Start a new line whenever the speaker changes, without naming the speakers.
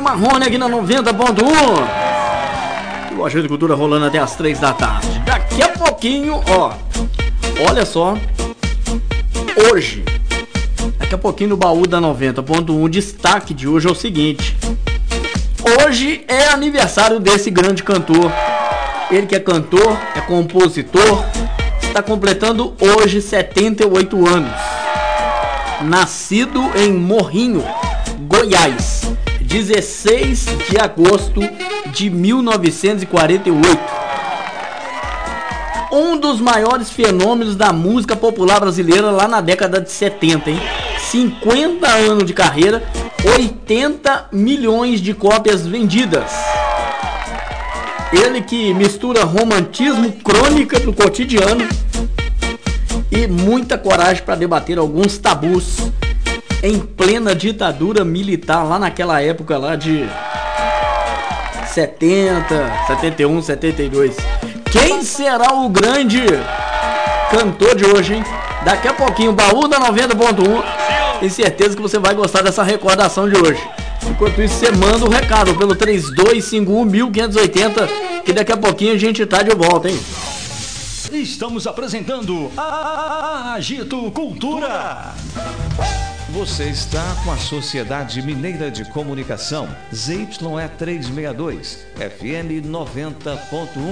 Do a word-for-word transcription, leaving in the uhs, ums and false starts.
Marrone aqui na noventa ponto um. O Agenda de Cultura rolando até as três da tarde. Daqui a pouquinho, ó, olha só, hoje, daqui a pouquinho no baú da noventa ponto um, o destaque de hoje é o seguinte: hoje é aniversário desse grande cantor. Ele que é cantor, é compositor, está completando hoje setenta e oito anos. Nascido em Morrinho, Goiás, dezesseis de agosto de mil novecentos e quarenta e oito. Um dos maiores fenômenos da música popular brasileira lá na década de setenta, hein? cinquenta anos de carreira, oitenta milhões de cópias vendidas. Ele que mistura romantismo, crônica do cotidiano e muita coragem para debater alguns tabus em plena ditadura militar, lá naquela época lá de setenta, setenta e um, setenta e dois. Quem será o grande cantor de hoje, hein? Daqui a pouquinho, baú da noventa ponto um. Tenho certeza que você vai gostar dessa recordação de hoje. Enquanto isso, você manda o um recado pelo três dois cinco um, mil quinhentos e oitenta, que daqui a pouquinho a gente tá de volta, hein?
Estamos apresentando a Agito Cultura. Você está com a Sociedade Mineira de Comunicação, Z Y E trezentos e sessenta e dois, F M noventa ponto um.